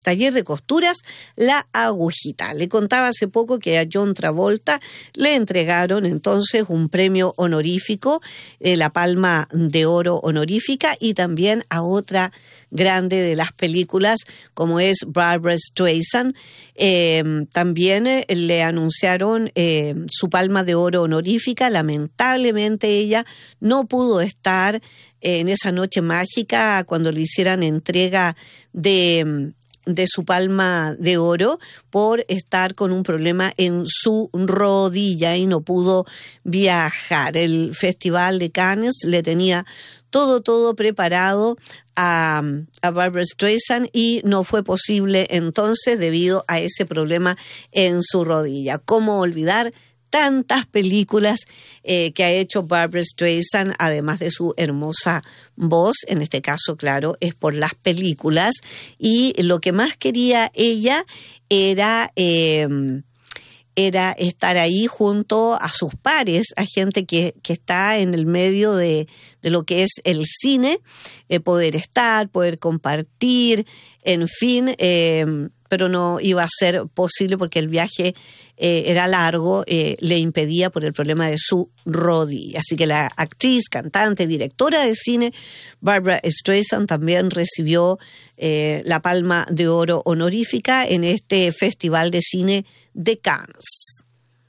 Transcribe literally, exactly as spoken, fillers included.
taller de costuras La Agujita. Le contaba hace poco que a John Travolta le entregaron entonces un premio honorífico, eh, la Palma de Oro honorífica, y también a otra grande de las películas como es Barbra Streisand. Eh, también eh, le anunciaron eh, su Palma de Oro honorífica. Lamentablemente ella no pudo estar eh, en esa noche mágica cuando le hicieran entrega de... de su Palma de Oro por estar con un problema en su rodilla y no pudo viajar. El Festival de Cannes le tenía todo, todo preparado a, a Barbra Streisand y no fue posible entonces debido a ese problema en su rodilla. ¿Cómo olvidar tantas películas eh, que ha hecho Barbra Streisand, además de su hermosa voz? En este caso, claro, es por las películas, y lo que más quería ella era, eh, era estar ahí junto a sus pares, a gente que, que está en el medio de, de lo que es el cine, eh, poder estar, poder compartir, en fin, eh, pero no iba a ser posible porque el viaje eh, era largo, eh, le impedía por el problema de su rodilla. Así que la actriz, cantante, directora de cine Barbra Streisand también recibió eh, la Palma de Oro honorífica en este Festival de Cine de Cannes.